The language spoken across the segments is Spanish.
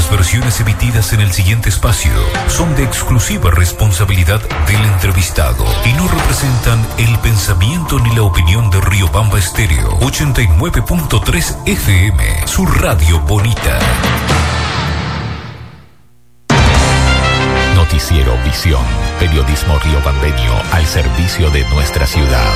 Las versiones emitidas en el siguiente espacio son de exclusiva responsabilidad del entrevistado y no representan el pensamiento ni la opinión de Riobamba Estéreo 89.3 FM, su radio bonita. Noticiero Visión, periodismo riobambeño al servicio de nuestra ciudad.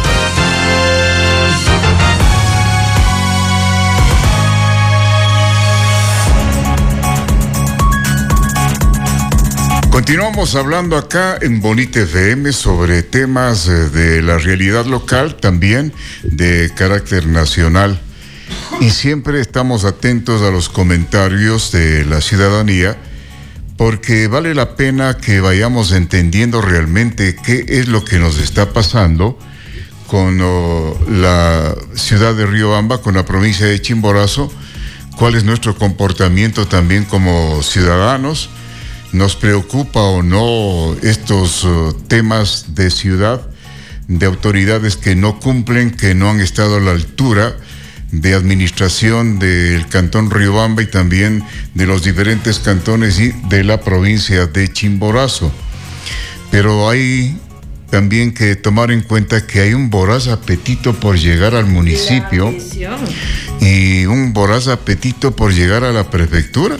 Continuamos hablando acá en Bonita FM sobre temas de la realidad local, también de carácter nacional. Y siempre estamos atentos a los comentarios de la ciudadanía, porque vale la pena que vayamos entendiendo realmente qué es lo que nos está pasando con la ciudad de Riobamba, con la provincia de Chimborazo, cuál es nuestro comportamiento también como ciudadanos. ¿Nos preocupa o no estos temas de ciudad, de autoridades que no cumplen, que no han estado a la altura de administración del cantón Riobamba y también de los diferentes cantones y de la provincia de Chimborazo? Pero hay también que tomar en cuenta que hay un voraz apetito por llegar al municipio y un voraz apetito por llegar a la prefectura.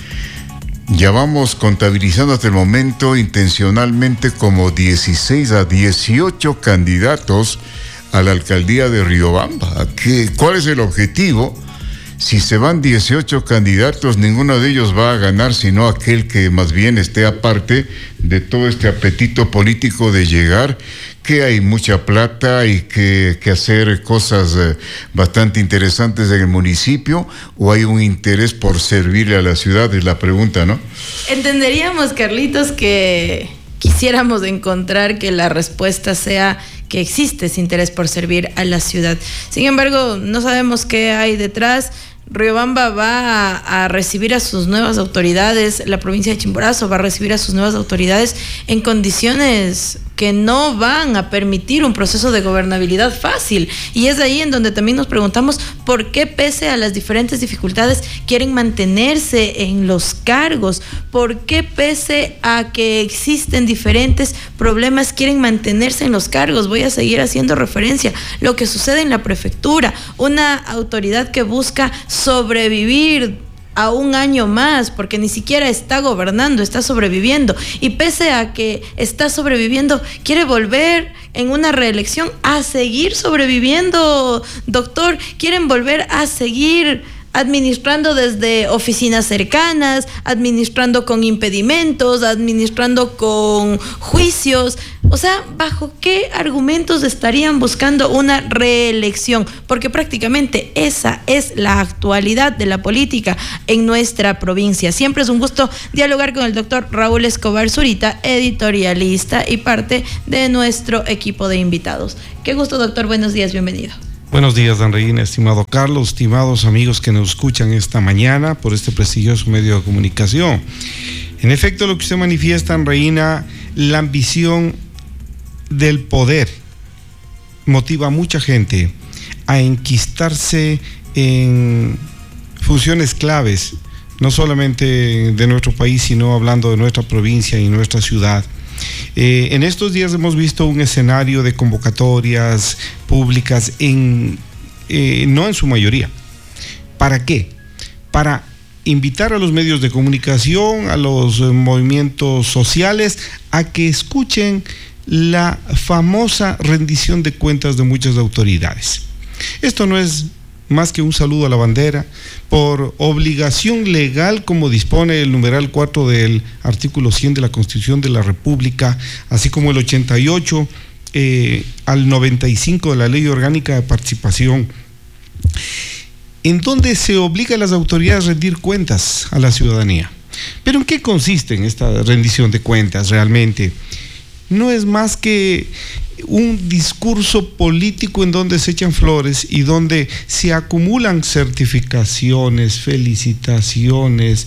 Ya vamos contabilizando hasta el momento intencionalmente como 16 a 18 candidatos a la alcaldía de Riobamba. ¿Cuál es el objetivo? Si se van 18 candidatos, ninguno de ellos va a ganar, sino aquel que más bien esté aparte de todo este apetito político de llegar, que hay mucha plata y que hacer cosas bastante interesantes en el municipio, o hay un interés por servirle a la ciudad, es la pregunta, ¿no? Entenderíamos, Carlitos, que quisiéramos encontrar que la respuesta sea que existe ese interés por servir a la ciudad. Sin embargo, no sabemos qué hay detrás. Riobamba va a recibir a sus nuevas autoridades, la provincia de Chimborazo va a recibir a sus nuevas autoridades en condiciones que no van a permitir un proceso de gobernabilidad fácil. Y es ahí en donde también nos preguntamos por qué, pese a las diferentes dificultades, quieren mantenerse en los cargos, por qué, pese a que existen diferentes problemas, quieren mantenerse en los cargos. Voy a seguir haciendo referencia a lo que sucede en la prefectura, una autoridad que busca sobrevivir a un año más, porque ni siquiera está gobernando, está sobreviviendo, y pese a que está sobreviviendo, quiere volver en una reelección a seguir sobreviviendo, doctor. Quieren volver a seguir administrando desde oficinas cercanas, administrando con impedimentos, administrando con juicios. O sea, ¿bajo qué argumentos estarían buscando una reelección? Porque prácticamente esa es la actualidad de la política en nuestra provincia. Siempre es un gusto dialogar con el doctor Raúl Escobar Zurita, editorialista y parte de nuestro equipo de invitados. Qué gusto, doctor. Buenos días, bienvenido. Buenos días, Andreina, estimado Carlos, estimados amigos que nos escuchan esta mañana por este prestigioso medio de comunicación. En efecto, lo que usted manifiesta, Andreina, la ambición del poder motiva a mucha gente a enquistarse en funciones claves, no solamente de nuestro país, sino hablando de nuestra provincia y nuestra ciudad. En estos días hemos visto un escenario de convocatorias públicas no en su mayoría. ¿Para qué? Para invitar a los medios de comunicación, a los movimientos sociales, a que escuchen la famosa rendición de cuentas de muchas autoridades. Esto no es más que un saludo a la bandera, por obligación legal, como dispone el numeral 4 del artículo 100 de la Constitución de la República, así como el 88 al 95 de la Ley Orgánica de Participación, en donde se obliga a las autoridades a rendir cuentas a la ciudadanía. ¿Pero en qué consiste en esta rendición de cuentas realmente? No es más que un discurso político en donde se echan flores y donde se acumulan certificaciones, felicitaciones,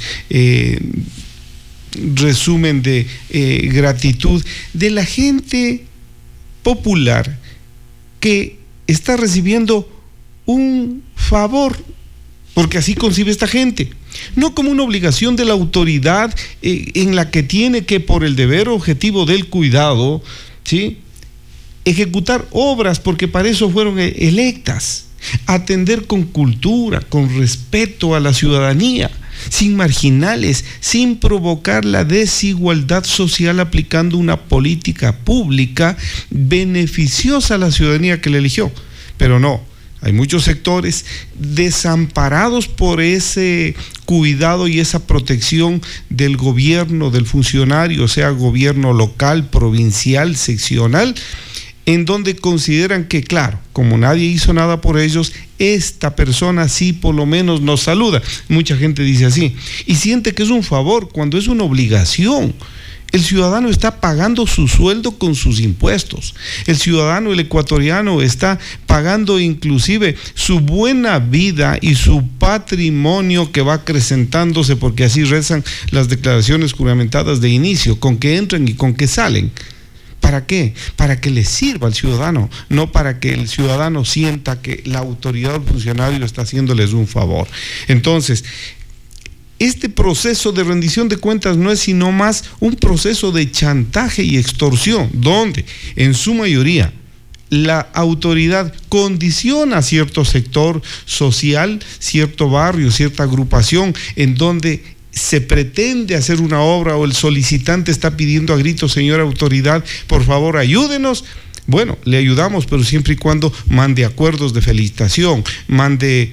resumen de gratitud de la gente popular que está recibiendo un favor porque así concibe esta gente, no como una obligación de la autoridad en la que tiene que, por el deber objetivo del cuidado, ¿sí?, ejecutar obras, porque para eso fueron electas, atender con cultura, con respeto a la ciudadanía, sin marginales, sin provocar la desigualdad social, aplicando una política pública beneficiosa a la ciudadanía que le eligió. Pero no, hay muchos sectores desamparados por ese cuidado y esa protección del gobierno, del funcionario, sea gobierno local, provincial, seccional, en donde consideran que, claro, como nadie hizo nada por ellos, esta persona sí por lo menos nos saluda. Mucha gente dice así, y siente que es un favor cuando es una obligación. El ciudadano está pagando su sueldo con sus impuestos. El ciudadano, el ecuatoriano, está pagando inclusive su buena vida y su patrimonio que va acrecentándose, porque así rezan las declaraciones juramentadas de inicio, con que entran y con que salen. ¿Para qué? Para que le sirva al ciudadano, no para que el ciudadano sienta que la autoridad o el funcionario está haciéndoles un favor. Entonces, este proceso de rendición de cuentas no es sino más un proceso de chantaje y extorsión, donde en su mayoría la autoridad condiciona a cierto sector social, cierto barrio, cierta agrupación, en donde se pretende hacer una obra o el solicitante está pidiendo a gritos, señora autoridad, por favor ayúdenos. Bueno, le ayudamos, pero siempre y cuando mande acuerdos de felicitación, mande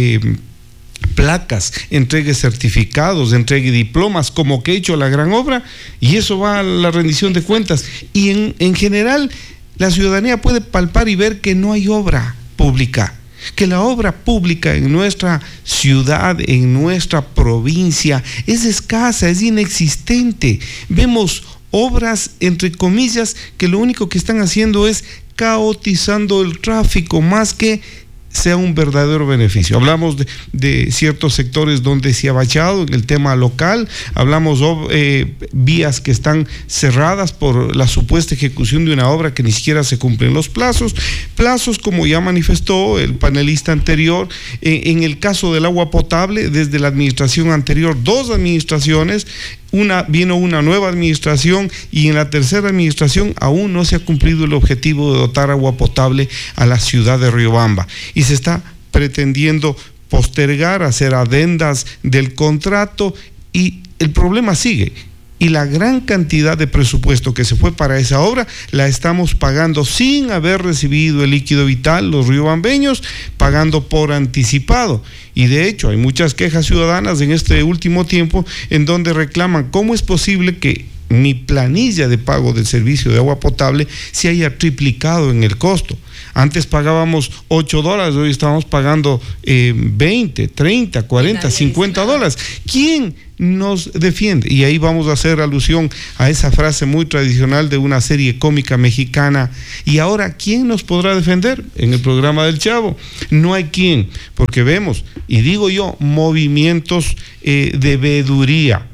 placas, entregue certificados, entregue diplomas, como que he hecho la gran obra, y eso va a la rendición de cuentas. Y en general, la ciudadanía puede palpar y ver que no hay obra pública, que la obra pública en nuestra ciudad, en nuestra provincia, es escasa, es inexistente. Vemos obras, entre comillas, que lo único que están haciendo es caotizando el tráfico, más que sea un verdadero beneficio. Hablamos de ciertos sectores donde se ha bachado en el tema local, hablamos de vías que están cerradas por la supuesta ejecución de una obra que ni siquiera se cumplen los plazos como ya manifestó el panelista anterior. En el caso del agua potable, desde la administración anterior, 2 administraciones, vino una nueva administración, y en la tercera administración aún no se ha cumplido el objetivo de dotar agua potable a la ciudad de Riobamba, y se está pretendiendo postergar, hacer adendas del contrato, y el problema sigue. Y la gran cantidad de presupuesto que se fue para esa obra la estamos pagando sin haber recibido el líquido vital, los riobambeños, pagando por anticipado. Y de hecho hay muchas quejas ciudadanas en este último tiempo en donde reclaman cómo es posible que mi planilla de pago del servicio de agua potable se haya triplicado en el costo. Antes pagábamos $8, hoy estamos pagando 20, 30, 40, 50 dólares. ¿Quién nos defiende? Y ahí vamos a hacer alusión a esa frase muy tradicional de una serie cómica mexicana. Y ahora, ¿quién nos podrá defender? En el programa del Chavo no hay quien, porque vemos, y digo yo, movimientos de veeduría,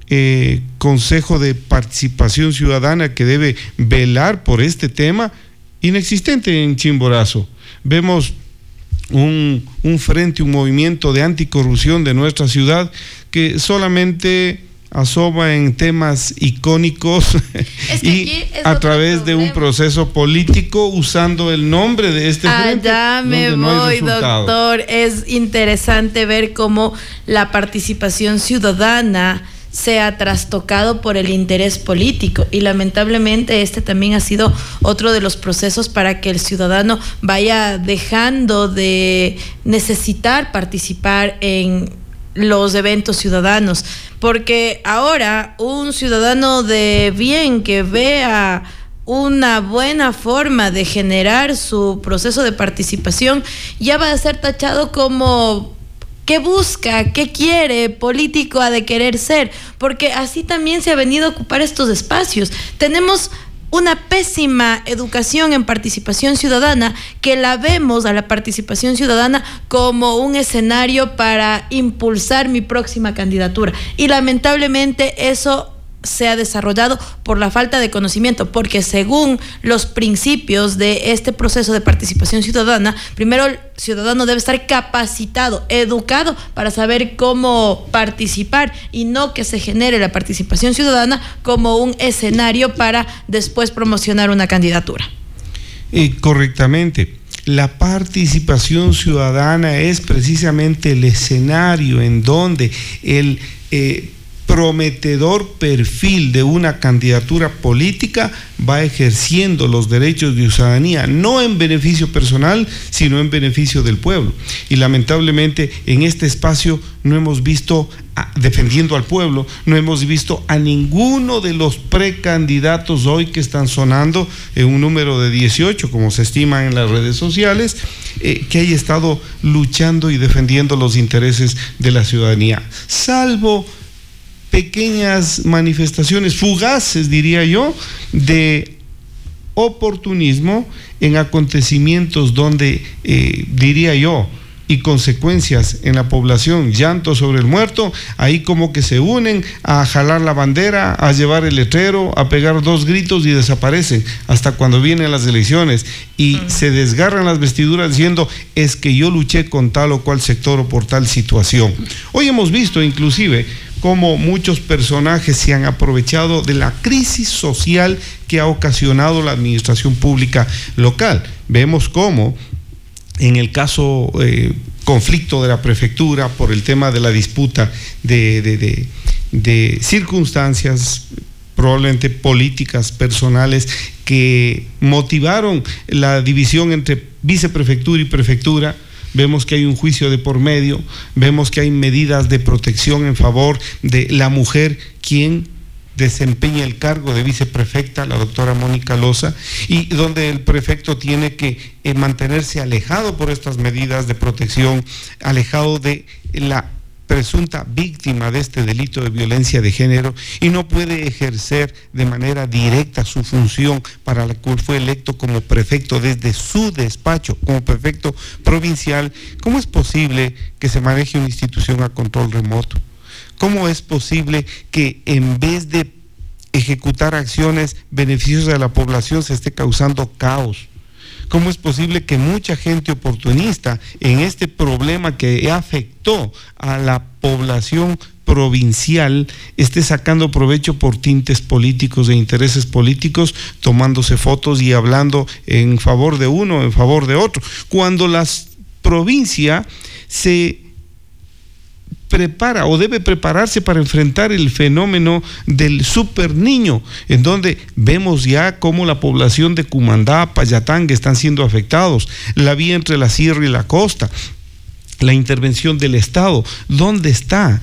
Consejo de Participación Ciudadana que debe velar por este tema, inexistente en Chimborazo. Vemos un frente, un movimiento de anticorrupción de nuestra ciudad que solamente asoma en temas icónicos y a través de un proceso político, usando el nombre de este frente. Allá me voy, doctor. Es interesante ver cómo la participación ciudadana se ha trastocado por el interés político, y lamentablemente este también ha sido otro de los procesos para que el ciudadano vaya dejando de necesitar participar en los eventos ciudadanos, porque ahora un ciudadano de bien que vea una buena forma de generar su proceso de participación ya va a ser tachado como ¿qué busca? ¿Qué quiere? Político ha de querer ser, porque así también se ha venido a ocupar estos espacios. Tenemos una pésima educación en participación ciudadana, que la vemos a la participación ciudadana como un escenario para impulsar mi próxima candidatura, y lamentablemente eso se ha desarrollado por la falta de conocimiento, porque según los principios de este proceso de participación ciudadana, primero el ciudadano debe estar capacitado, educado para saber cómo participar, y no que se genere la participación ciudadana como un escenario para después promocionar una candidatura. Correctamente. La participación ciudadana es precisamente el escenario en donde el prometedor perfil de una candidatura política va ejerciendo los derechos de ciudadanía, no en beneficio personal, sino en beneficio del pueblo. Y lamentablemente en este espacio no hemos visto, defendiendo al pueblo, no hemos visto a ninguno de los precandidatos hoy que están sonando, en un número de 18, como se estima en las redes sociales, que haya estado luchando y defendiendo los intereses de la ciudadanía, salvo pequeñas manifestaciones fugaces, diría yo, de oportunismo en acontecimientos donde, diría yo, y consecuencias en la población, llanto sobre el muerto, ahí como que se unen a jalar la bandera, a llevar el letrero, a pegar 2 gritos y desaparecen hasta cuando vienen las elecciones y se desgarran las vestiduras diciendo es que yo luché con tal o cual sector o por tal situación. Hoy hemos visto inclusive cómo muchos personajes se han aprovechado de la crisis social que ha ocasionado la administración pública local. Vemos cómo en el caso conflicto de la prefectura por el tema de la disputa de circunstancias probablemente políticas, personales, que motivaron la división entre viceprefectura y prefectura. Vemos que hay un juicio de por medio, vemos que hay medidas de protección en favor de la mujer, quien desempeña el cargo de viceprefecta, la doctora Mónica Loza, y donde el prefecto tiene que mantenerse alejado por estas medidas de protección, alejado de la presunta víctima de este delito de violencia de género, y no puede ejercer de manera directa su función para la cual fue electo como prefecto desde su despacho, como prefecto provincial. ¿Cómo es posible que se maneje una institución a control remoto? ¿Cómo es posible que en vez de ejecutar acciones beneficiosas a la población se esté causando caos? ¿Cómo es posible que mucha gente oportunista en este problema que afectó a la población provincial esté sacando provecho por tintes políticos e intereses políticos, tomándose fotos y hablando en favor de uno, en favor de otro, cuando la provincia se prepara o debe prepararse para enfrentar el fenómeno del super niño, en donde vemos ya cómo la población de Cumandá, Payatanga están siendo afectados, la vía entre la sierra y la costa, la intervención del Estado? ¿Dónde está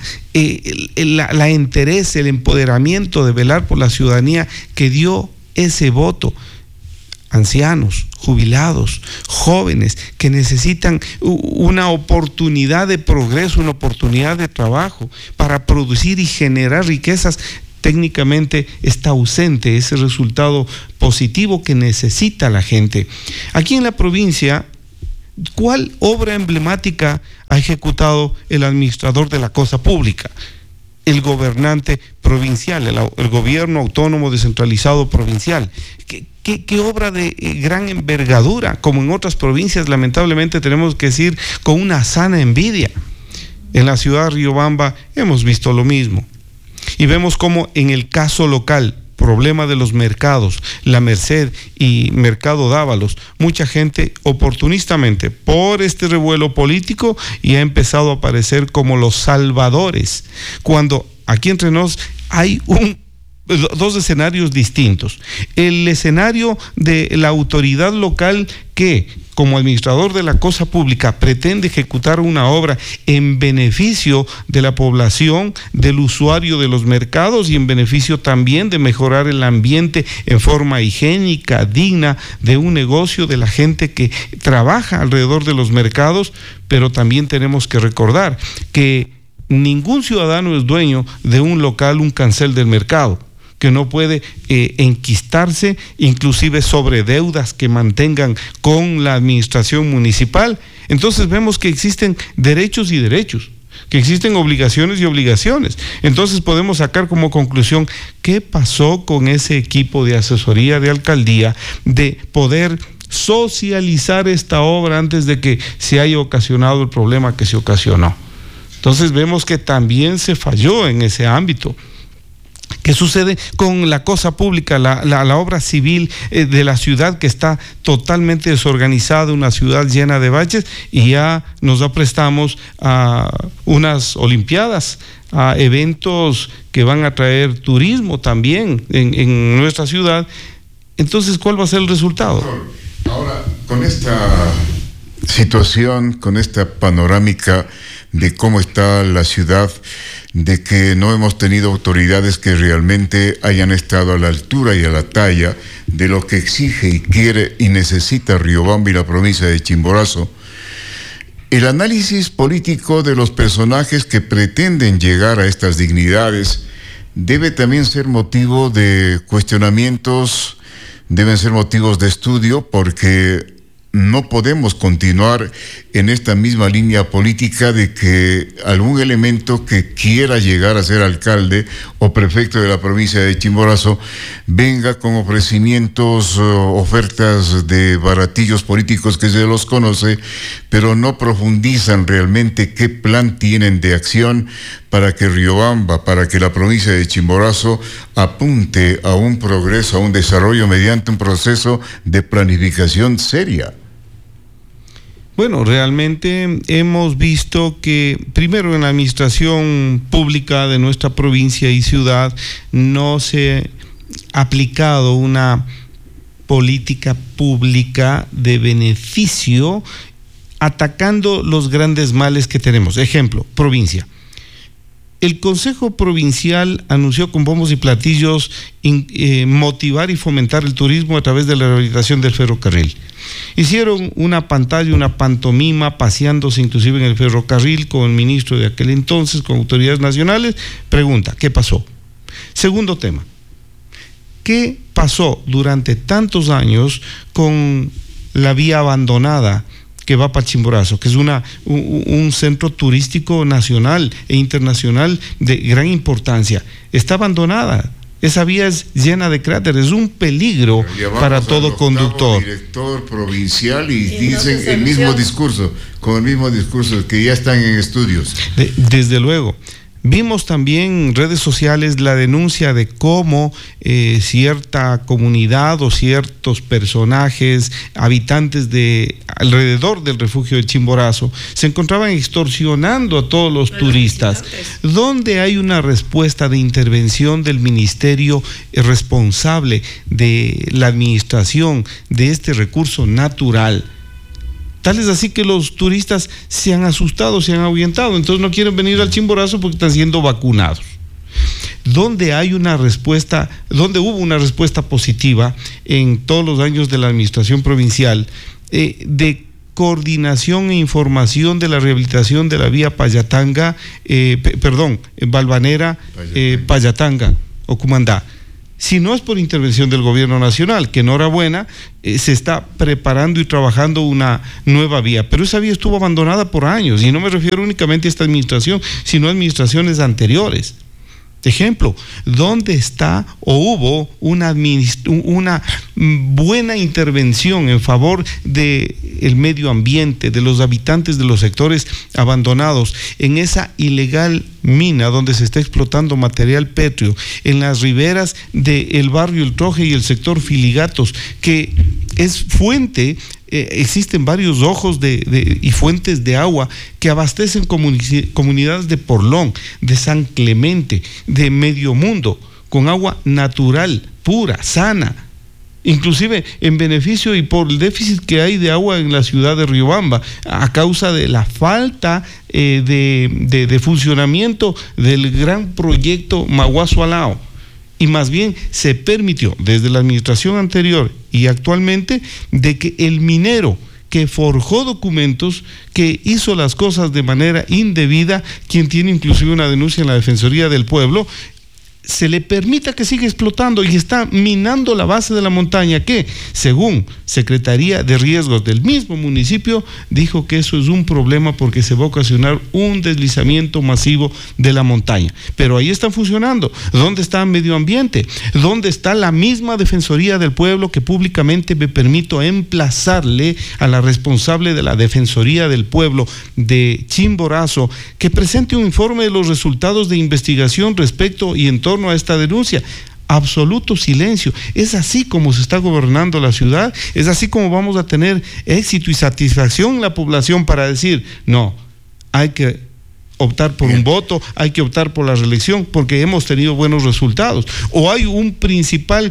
la interés, el empoderamiento de velar por la ciudadanía que dio ese voto? Ancianos, jubilados, jóvenes que necesitan una oportunidad de progreso, una oportunidad de trabajo para producir y generar riquezas. Técnicamente está ausente ese resultado positivo que necesita la gente. Aquí en la provincia, ¿cuál obra emblemática ha ejecutado el administrador de la cosa pública? El gobernante provincial, el gobierno autónomo descentralizado provincial. ¿Qué obra de gran envergadura? Como en otras provincias, lamentablemente tenemos que decir, con una sana envidia. En la ciudad de Riobamba hemos visto lo mismo. Y vemos como en el caso local, problema de los mercados, La Merced y Mercado Dávalos, mucha gente oportunistamente por este revuelo político y ha empezado a aparecer como los salvadores, cuando aquí entre nos hay dos escenarios distintos. El escenario de la autoridad local que, como administrador de la cosa pública, pretende ejecutar una obra en beneficio de la población, del usuario de los mercados y en beneficio también de mejorar el ambiente en forma higiénica, digna, de un negocio, de la gente que trabaja alrededor de los mercados. Pero también tenemos que recordar que ningún ciudadano es dueño de un local, un cancel del mercado, que no puede enquistarse inclusive sobre deudas que mantengan con la administración municipal. Entonces vemos que existen derechos y derechos. que existen obligaciones y obligaciones. Entonces podemos sacar como conclusión qué pasó con ese equipo de asesoría de alcaldía de poder socializar esta obra antes de que se haya ocasionado el problema que se ocasionó. Entonces vemos que también se falló en ese ámbito. ¿Qué sucede con la cosa pública, la obra civil de la ciudad, que está totalmente desorganizada, una ciudad llena de baches, y ya nos aprestamos a unas olimpiadas, a eventos que van a traer turismo también en nuestra ciudad? Entonces, ¿cuál va a ser el resultado? Ahora, con esta situación, con esta panorámica de cómo está la ciudad, de que no hemos tenido autoridades que realmente hayan estado a la altura y a la talla de lo que exige y quiere y necesita Riobamba y la provincia de Chimborazo, el análisis político de los personajes que pretenden llegar a estas dignidades debe también ser motivo de cuestionamientos, deben ser motivos de estudio, porque no podemos continuar en esta misma línea política de que algún elemento que quiera llegar a ser alcalde o prefecto de la provincia de Chimborazo venga con ofrecimientos, ofertas de baratillos políticos que se los conoce, pero no profundizan realmente qué plan tienen de acción para que Riobamba, para que la provincia de Chimborazo apunte a un progreso, a un desarrollo mediante un proceso de planificación seria. Bueno, realmente hemos visto que primero en la administración pública de nuestra provincia y ciudad no se ha aplicado una política pública de beneficio atacando los grandes males que tenemos. Ejemplo, provincia. El Consejo Provincial anunció con bombos y platillos motivar y fomentar el turismo a través de la rehabilitación del ferrocarril. Hicieron una pantalla, una pantomima, paseándose inclusive en el ferrocarril con el ministro de aquel entonces, con autoridades nacionales. Pregunta, ¿qué pasó? Segundo tema, ¿qué pasó durante tantos años con la vía abandonada que va para Chimborazo, que es un centro turístico nacional e internacional de gran importancia? Está abandonada. Esa vía es llena de cráteres, es un peligro para todo conductor. Director provincial y dicen el mismo discurso, con el mismo discurso, que ya están en estudios. Desde luego. Vimos también en redes sociales la denuncia de cómo cierta comunidad o ciertos personajes, habitantes de alrededor del refugio de Chimborazo, se encontraban extorsionando a todos los turistas. ¿Dónde hay una respuesta de intervención del ministerio responsable de la administración de este recurso natural? Tal es así que los turistas se han asustado, se han ahuyentado, entonces no quieren venir al Chimborazo porque están siendo vacunados. ¿Dónde hay una respuesta, dónde hubo una respuesta positiva en todos los años de la administración provincial de coordinación e información de la rehabilitación de la vía Valvanera, Payatanga o Cumandá? Si no es por intervención del gobierno nacional, que enhorabuena, se está preparando y trabajando una nueva vía, pero esa vía estuvo abandonada por años, y no me refiero únicamente a esta administración, sino a administraciones anteriores. Ejemplo, ¿dónde está o hubo una buena intervención en favor del medio ambiente, de los habitantes de los sectores abandonados, en esa ilegal mina donde se está explotando material pétreo, en las riberas del barrio El Troje y el sector Filigatos, que es fuente? Existen varios ojos y fuentes de agua que abastecen comunidades de Porlón, de San Clemente, de Medio Mundo, con agua natural, pura, sana, inclusive en beneficio y por el déficit que hay de agua en la ciudad de Riobamba, a causa de la falta de funcionamiento del gran proyecto Maguazo-Alao. Y más bien se permitió desde la administración anterior y actualmente de que el minero que forjó documentos, que hizo las cosas de manera indebida, quien tiene inclusive una denuncia en la Defensoría del Pueblo, se le permita que siga explotando y está minando la base de la montaña, que según Secretaría de Riesgos del mismo municipio dijo que eso es un problema porque se va a ocasionar un deslizamiento masivo de la montaña. Pero ahí están funcionando. ¿Dónde está Medio Ambiente? ¿Dónde está la misma Defensoría del Pueblo que públicamente me permito emplazarle a la responsable de la Defensoría del Pueblo de Chimborazo que presente un informe de los resultados de investigación respecto y en torno a esta denuncia? Absoluto silencio. ¿Es así como se está gobernando la ciudad? ¿Es así como vamos a tener éxito y satisfacción en la población para decir, no, hay que optar por un voto, hay que optar por la reelección porque hemos tenido buenos resultados? ¿O hay un principal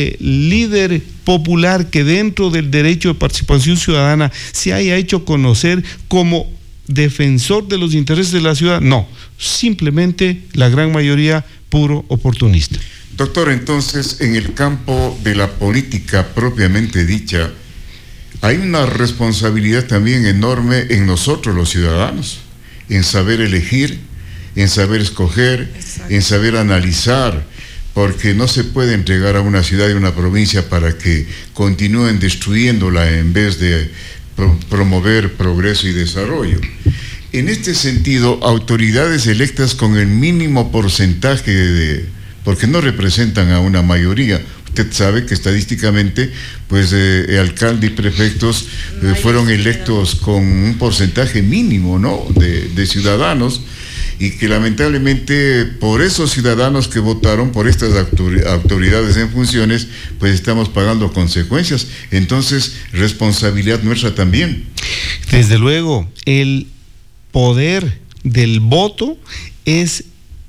líder popular que dentro del derecho de participación ciudadana se haya hecho conocer como defensor de los intereses de la ciudad? No, simplemente la gran mayoría puro oportunista. Doctor, entonces, en el campo de la política propiamente dicha, hay una responsabilidad también enorme en nosotros los ciudadanos, en saber elegir, en saber escoger, en saber analizar, porque no se puede entregar a una ciudad y una provincia para que continúen destruyéndola en vez de promover progreso y desarrollo. En este sentido, autoridades electas con el mínimo porcentaje porque no representan a una mayoría. Usted sabe que estadísticamente, pues, alcalde y prefectos fueron electos con un porcentaje mínimo, ¿no?, de ciudadanos, y que lamentablemente por esos ciudadanos que votaron, por estas autoridades en funciones, pues estamos pagando consecuencias. Entonces, responsabilidad nuestra también. Desde luego, el poder del voto es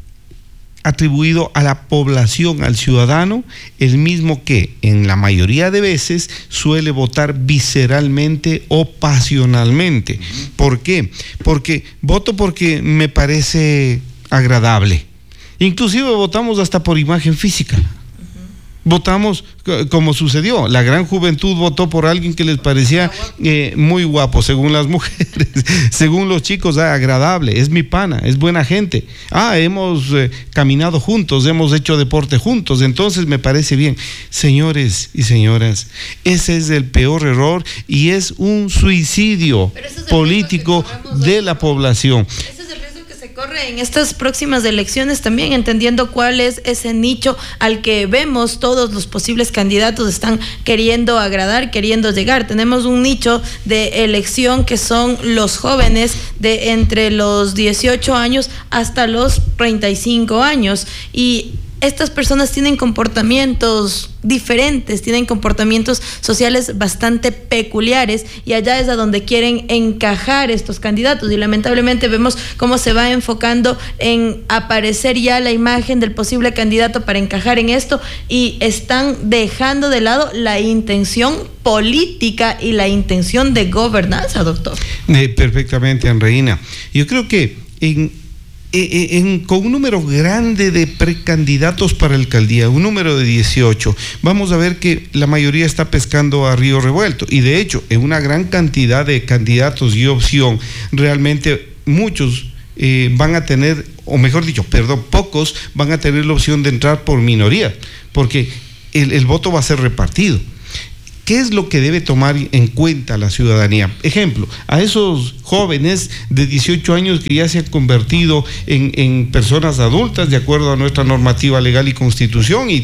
atribuido a la población, al ciudadano, el mismo que en la mayoría de veces suele votar visceralmente o pasionalmente. ¿Por qué? Porque voto porque me parece agradable. Inclusive votamos hasta por imagen física. Votamos como sucedió. La gran juventud votó por alguien que les parecía muy guapo, según las mujeres, según los chicos, agradable, es mi pana, es buena gente. Hemos caminado juntos, hemos hecho deporte juntos, entonces me parece bien. Señores y señoras, ese es el peor error y es un suicidio político de la población. Corre en estas próximas elecciones también, entendiendo cuál es ese nicho al que vemos todos los posibles candidatos están queriendo agradar, queriendo llegar. Tenemos un nicho de elección que son los jóvenes de entre los 18 años hasta los 35 años, y estas personas tienen comportamientos diferentes, tienen comportamientos sociales bastante peculiares, y allá es a donde quieren encajar estos candidatos, y lamentablemente vemos cómo se va enfocando en aparecer ya la imagen del posible candidato para encajar en esto, y están dejando de lado la intención política y la intención de gobernanza, doctor. Perfectamente, Andreina. Yo creo que con un número grande de precandidatos para alcaldía, un número de 18, vamos a ver que la mayoría está pescando a río revuelto, y de hecho en una gran cantidad de candidatos y opción, realmente muchos van a tener, o mejor dicho, pocos van a tener la opción de entrar por minoría, porque el voto va a ser repartido. ¿Qué es lo que debe tomar en cuenta la ciudadanía? Ejemplo, a esos jóvenes de 18 años que ya se han convertido en personas adultas de acuerdo a nuestra normativa legal y constitución, y